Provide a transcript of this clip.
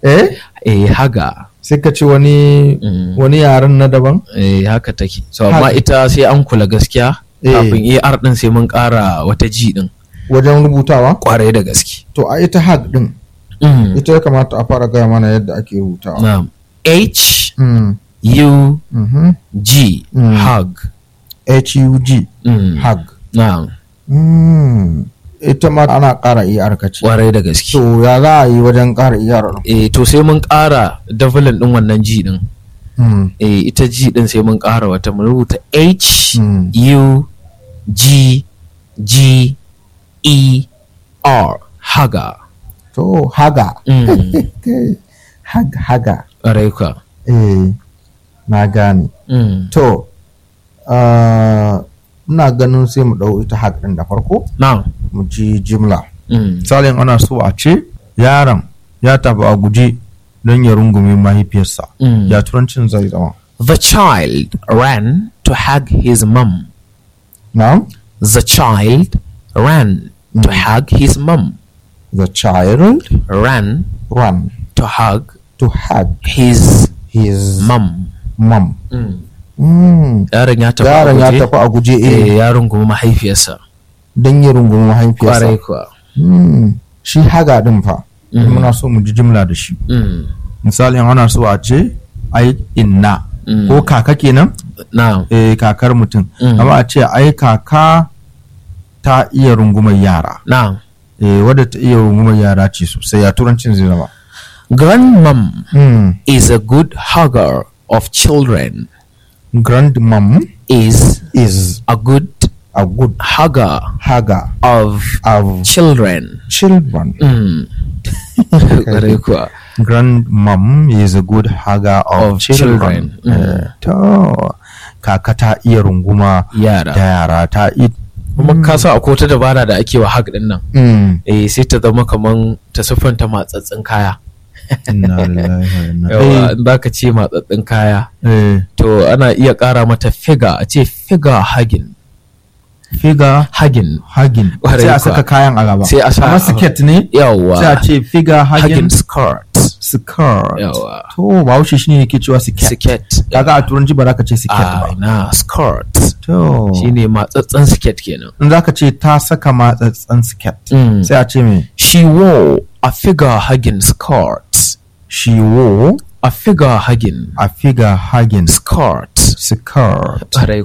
haga. Sai ka ci wani yaren na daban? Haka take. So amma ita sai an kula gaskiya kafin AR din sai mun ƙara wata G din. Wajen rubutawa? Kwarai da gaske. To a ita hag din. Ita ya kamata a fara gaya mana yadda ake rubutawa. Na'am. H-U-G. Hug. H-U-G. Hug. Na'am. Ita ma ana ƙara ER ka ce. Kwarai da gaske. To ya za a yi wajen ƙara ER? To sai mun ƙara double din wannan G din. Ita G din sai mun ƙara wata mu rubuta H-U-G-G-E-R. Haga. To haga. Haga. Ƙwarai ka. Na gane. To ina ganin sai mu ɗau ita hag ɗin da farko. Mu ji jimla. Misalin ana so a ce yaron ya tafi a guje don ya rungume mahaifiyarsa. Ya turancin zai zama. The child ran to hug his mom. Na'am? The child ran to hug his mom. The child ran to hug his mom. Yaron ya tafi a guje. Yaron kuma mahaifiyarsa. Don ya rungumi mahaifiyarsa. Kwarai kuwa. Shi haga din fa. Muna so mu ji jimla da shi. Misali ana so a ce ai inna ko kaka kenan? Na'am. Kakar mutum. Amma a ce ai kaka ta iya rungumar yara. Na'am. Wadda ta iya rungumar yara ce sosai. Ya turancin zai zama. Grandmom is a good hugger of children. Grandmom is a good hugger of children. Grandmom is a good hugger of children. To kaka ta iya runguma da yara ta kuma ka sa akwai wata dabara da ake wa hug din nan. Sai ta zama kaman ta siffanta matsatsin kaya. Yawa in ka ce matsatsin kaya to ana iya ƙara mata figure, a ce figure hugging. Sai a saka kayan a gaba. Sai a sa skirt ne? Yawa. Sai a ce figure hugging skirt. Yawa. To Bahaushe shine yake cewa skirt. Kaga a turanci ba za ka ce skirt ba. Na skirt. To shine matsatsen skirt kenan. In za ka ce ta saka matsatsen skirt sai a ce me? She wore a figure hugging skirt. She wore a figure hugging skirt.